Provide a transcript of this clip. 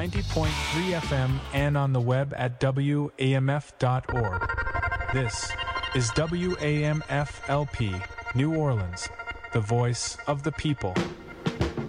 90.3 FM and on the web at WAMF.org. This is WAMF-LP, New Orleans, the voice of the people.